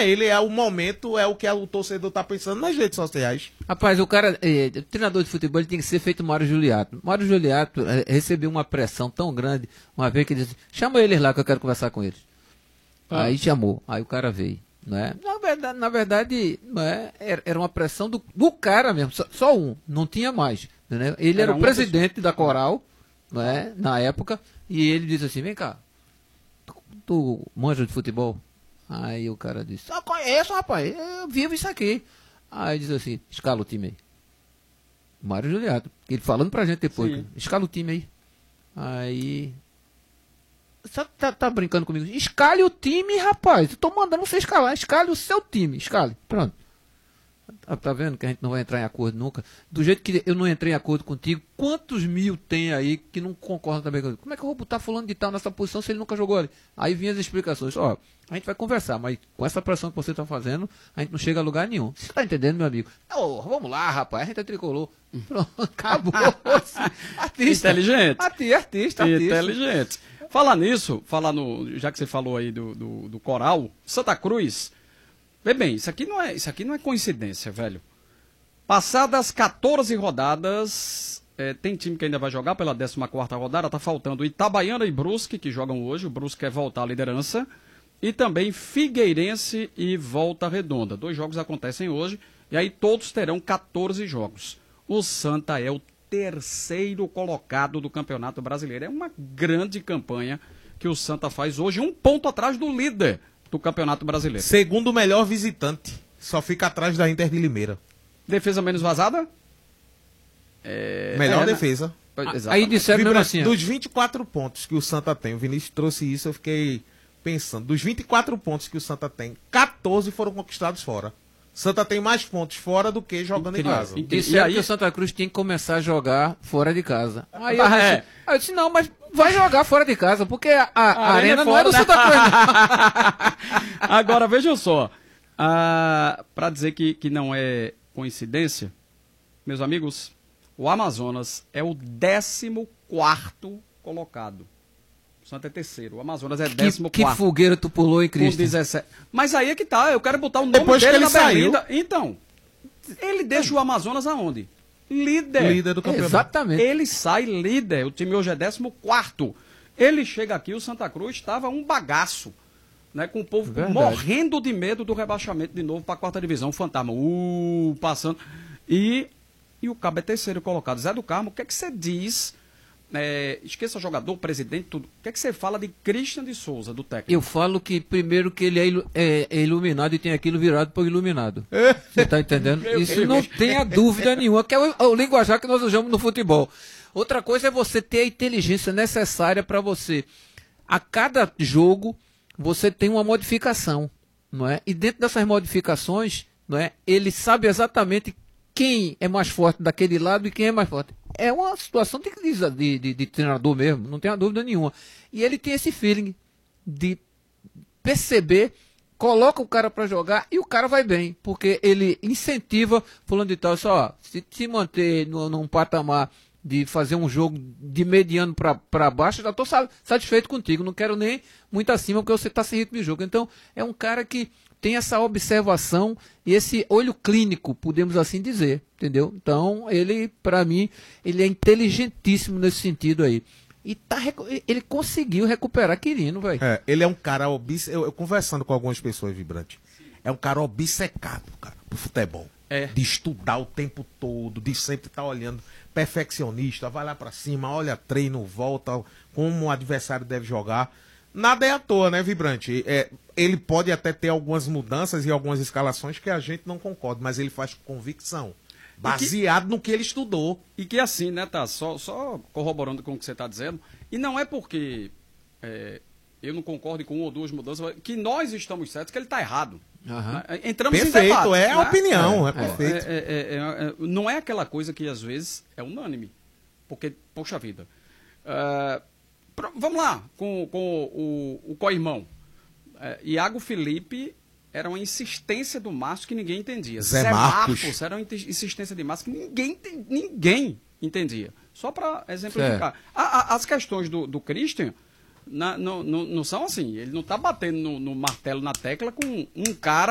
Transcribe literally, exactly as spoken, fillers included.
é ele, é o momento, é o que o torcedor tá pensando nas redes sociais. Rapaz, o cara, é, o treinador de futebol, ele tem que ser feito Mário Juliato. Mário Juliato é, recebeu uma pressão tão grande, uma vez que ele disse, chama eles lá que eu quero conversar com eles. Ah. Aí chamou, aí o cara veio. Né? Na verdade, na verdade né? era, era uma pressão do, do cara mesmo, só, só um, não tinha mais. Né? Ele era, era o presidente pessoa. da Coral, né? Na época, e ele disse assim, vem cá, tu, tu manja de futebol? Aí o cara disse, ah, conheço, rapaz, eu vivo isso aqui. Aí diz assim, escala o time aí. Mário Juliato, ele falando pra gente depois, Sim. escala o time aí. Aí... Você tá, tá brincando comigo? Escale o time, rapaz. Eu tô mandando você escalar. Escale o seu time. Escale. Pronto. Tá, tá vendo que a gente não vai entrar em acordo nunca? Do jeito que eu não entrei em acordo contigo, quantos mil tem aí que não concordam também comigo? Como é que eu vou botar fulano de tal nessa posição se ele nunca jogou ali? Aí vinham as explicações. Ó, a gente vai conversar, mas com essa pressão que você tá fazendo, a gente não chega a lugar nenhum. Você tá entendendo, meu amigo? Oh, vamos lá, rapaz. A gente é tricolor. Pronto, acabou. Artista. Inteligente. Artista, artista, artista. Inteligente. Falar nisso, falar no, já que você falou aí do, do, do Coral, Santa Cruz, vê bem, isso aqui, não é, isso aqui não é coincidência, velho. Passadas quatorze rodadas, é, tem time que ainda vai jogar pela décima quarta rodada, tá faltando Itabaiana e Brusque, que jogam hoje, o Brusque quer voltar à liderança, e também Figueirense e Volta Redonda. Dois jogos acontecem hoje, e aí todos terão quatorze jogos. O Santa é o terceiro colocado do Campeonato Brasileiro. É uma grande campanha que o Santa faz hoje, um ponto atrás do líder do Campeonato Brasileiro. Segundo melhor visitante, só fica atrás da Inter de Limeira. Defesa menos vazada? É... Melhor é, defesa. Né? Aí disseram mesmo assim. Dos vinte e quatro pontos que o Santa tem, o Vinícius trouxe isso, eu fiquei pensando. Dos vinte e quatro pontos que o Santa tem, quatorze foram conquistados fora. Santa tem mais pontos fora do que jogando Incrível. em casa. E disseram aí... que o Santa Cruz tem que começar a jogar fora de casa. Aí eu, ah, disse, é. aí eu disse, não, mas vai jogar fora de casa, porque a, a, a arena, arena não é do Santa Cruz. Agora, vejam só. Ah, para dizer que, que não é coincidência, meus amigos, o Amazonas é o décimo quarto colocado. O Santa é terceiro, o Amazonas é décimo quarto. Que fogueira tu pulou, hein, Cristo? dezessete. Mas aí é que tá, eu quero botar o nome Depois dele que ele na saiu. berlinda. Então, ele deixa o Amazonas aonde? Líder. Líder do campeonato. Exatamente. Ele sai líder, o time hoje é décimo quarto. Ele chega aqui, o Santa Cruz estava um bagaço, né, com o povo Verdade. morrendo de medo do rebaixamento de novo para a quarta divisão. O fantasma, uh, passando. E, e o Cabo é terceiro colocado. Zé do Carmo, o que é que você diz... É, esqueça jogador, presidente, tudo. O que é que você fala de Christian de Souza, do técnico? Eu falo que primeiro que ele é, ilu é, é iluminado e tem aquilo virado para iluminado. Você tá entendendo? Isso não tenha dúvida nenhuma, que é o, o linguajar que nós usamos no futebol. Outra coisa é você ter a inteligência necessária para você. A cada jogo, você tem uma modificação, não é? E dentro dessas modificações, não é? Ele sabe exatamente quem é mais forte daquele lado e quem é mais forte. É uma situação de, de, de, de treinador mesmo, não tenho dúvida nenhuma. E ele tem esse feeling de perceber, coloca o cara para jogar e o cara vai bem, porque ele incentiva, falando de tal, só, se se manter no, num patamar de fazer um jogo de mediano para baixo, já estou satisfeito contigo, não quero nem muito acima, porque você está sem ritmo de jogo. Então, é um cara que tem essa observação e esse olho clínico, podemos assim dizer, entendeu? Então, ele, para mim, ele é inteligentíssimo nesse sentido aí. E tá, ele conseguiu recuperar Quirino, velho. É, ele é um cara obcecado, eu, eu conversando com algumas pessoas, Vibrante, é um cara obcecado, cara, pro futebol. É. De estudar o tempo todo, de sempre estar tá olhando, perfeccionista, vai lá pra cima, olha treino, volta, como o adversário deve jogar. Nada é à toa, né, Vibrante? É, ele pode até ter algumas mudanças e algumas escalações que a gente não concorda, mas ele faz com convicção, baseado que, no que ele estudou. E que assim, né, tá? Só, só corroborando com o que você está dizendo, e não é porque é, eu não concordo com uma ou duas mudanças, que nós estamos certos, que ele está errado. Uhum. Né? Entramos perfeito, em debate, é né? a opinião, é, é perfeito. É, é, é, é, não é aquela coisa que às vezes é unânime, porque, poxa vida... Uh, Vamos lá, com, com o, o co-irmão. É, Iago Felipe era uma insistência do Márcio que ninguém entendia. Zé, Zé Marcos. Marcos era uma insistência de Márcio que ninguém, ninguém entendia. Só para exemplificar. A, a, as questões do, do Christian na, não, não, não são assim. Ele não está batendo no, no martelo na tecla com um cara